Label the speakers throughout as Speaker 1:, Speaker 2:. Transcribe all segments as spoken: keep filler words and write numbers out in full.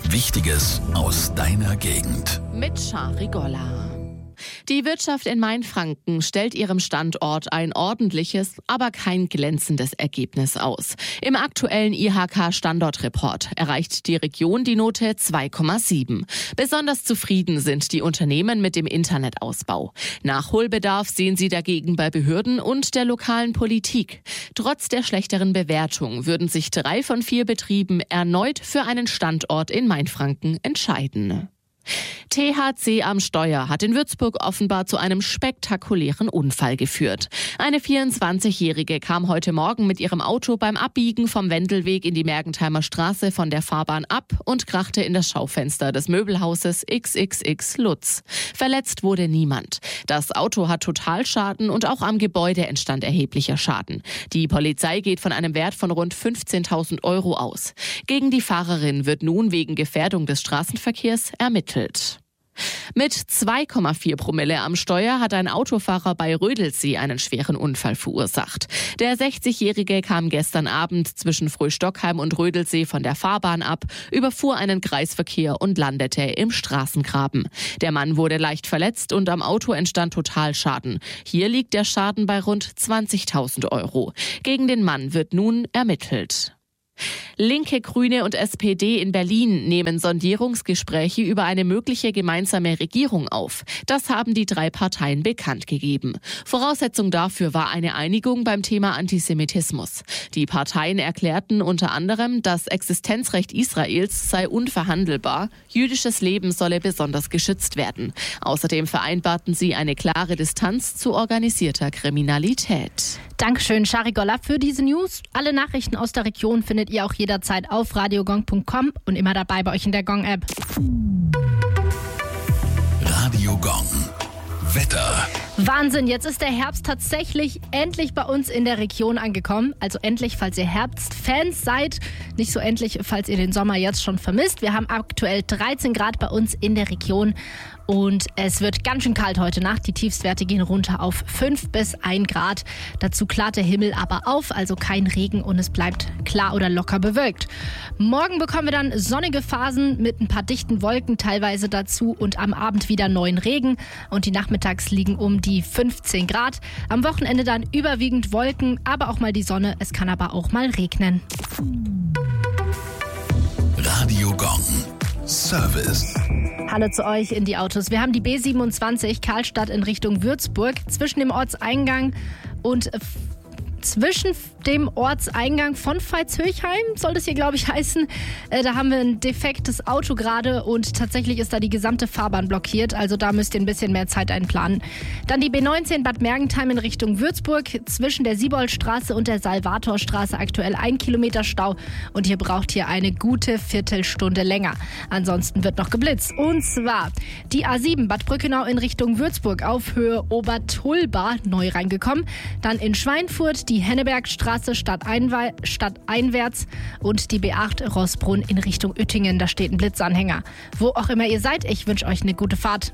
Speaker 1: Wichtiges aus deiner Gegend.
Speaker 2: Mit Scharigolla. Die Wirtschaft in Mainfranken stellt ihrem Standort ein ordentliches, aber kein glänzendes Ergebnis aus. Im aktuellen I H K-Standortreport erreicht die Region die Note zwei Komma sieben. Besonders zufrieden sind die Unternehmen mit dem Internetausbau. Nachholbedarf sehen sie dagegen bei Behörden und der lokalen Politik. Trotz der schlechteren Bewertung würden sich drei von vier Betrieben erneut für einen Standort in Mainfranken entscheiden. T H C am Steuer hat in Würzburg offenbar zu einem spektakulären Unfall geführt. Eine vierundzwanzigjährige kam heute Morgen mit ihrem Auto beim Abbiegen vom Wendelweg in die Mergentheimer Straße von der Fahrbahn ab und krachte in das Schaufenster des Möbelhauses X X X Lutz. Verletzt wurde niemand. Das Auto hat Totalschaden und auch am Gebäude entstand erheblicher Schaden. Die Polizei geht von einem Wert von rund fünfzehntausend Euro aus. Gegen die Fahrerin wird nun wegen Gefährdung des Straßenverkehrs ermittelt. Mit zwei Komma vier Promille am Steuer hat ein Autofahrer bei Rödelsee einen schweren Unfall verursacht. Der sechzigjährige kam gestern Abend zwischen Fröhstockheim und Rödelsee von der Fahrbahn ab, überfuhr einen Kreisverkehr und landete im Straßengraben. Der Mann wurde leicht verletzt und am Auto entstand Totalschaden. Hier liegt der Schaden bei rund zwanzigtausend Euro. Gegen den Mann wird nun ermittelt. Linke, Grüne und S P D in Berlin nehmen Sondierungsgespräche über eine mögliche gemeinsame Regierung auf. Das haben die drei Parteien bekannt gegeben. Voraussetzung dafür war eine Einigung beim Thema Antisemitismus. Die Parteien erklärten unter anderem, das Existenzrecht Israels sei unverhandelbar, jüdisches Leben solle besonders geschützt werden. Außerdem vereinbarten sie eine klare Distanz zu organisierter Kriminalität.
Speaker 3: Dankeschön, Scharigolla, für diese News. Alle Nachrichten aus der Region findet ihr auch jederzeit auf radiogong punkt com und immer dabei bei euch in der Gong-App.
Speaker 1: Radio Gong. Wetter.
Speaker 3: Wahnsinn, jetzt ist der Herbst tatsächlich endlich bei uns in der Region angekommen. Also endlich, falls ihr Herbstfans seid. Nicht so endlich, falls ihr den Sommer jetzt schon vermisst. Wir haben aktuell dreizehn Grad bei uns in der Region. Und es wird ganz schön kalt heute Nacht. Die Tiefstwerte gehen runter auf fünf bis ein Grad. Dazu klart der Himmel aber auf, also kein Regen und es bleibt klar oder locker bewölkt. Morgen bekommen wir dann sonnige Phasen mit ein paar dichten Wolken teilweise dazu und am Abend wieder neuen Regen. Und die Nachmittags liegen um die fünfzehn Grad. Am Wochenende dann überwiegend Wolken, aber auch mal die Sonne. Es kann aber auch mal regnen.
Speaker 1: Radio Gong. Service.
Speaker 3: Hallo zu euch in die Autos. Wir haben die B siebenundzwanzig Karlstadt in Richtung Würzburg. Zwischen dem Ortseingang und äh, zwischen dem Ortseingang von Veitshöchheim, soll das hier, glaube ich, heißen. Äh, da haben wir ein defektes Auto gerade und tatsächlich ist da die gesamte Fahrbahn blockiert. Also da müsst ihr ein bisschen mehr Zeit einplanen. Dann die B neunzehn Bad Mergentheim in Richtung Würzburg. Zwischen der Sieboldstraße und der Salvatorstraße aktuell ein Kilometer Stau. Und ihr braucht hier eine gute Viertelstunde länger. Ansonsten wird noch geblitzt. Und zwar die A sieben Bad Brückenau in Richtung Würzburg auf Höhe Obertulba neu reingekommen. Dann in Schweinfurt die Hennebergstraße stadteinwe- stadteinwärts und die B acht Rossbrunn in Richtung Uettingen. Da steht ein Blitzanhänger. Wo auch immer ihr seid, ich wünsche euch eine gute Fahrt.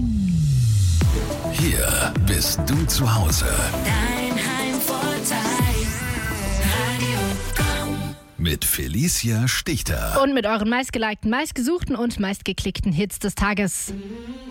Speaker 1: Hier bist du zu Hause.
Speaker 4: Dein Heimvorteil. Radio Gong.
Speaker 1: Mit Felicia Stichter.
Speaker 3: Und mit euren meistgelikten, meistgesuchten und meistgeklickten Hits des Tages.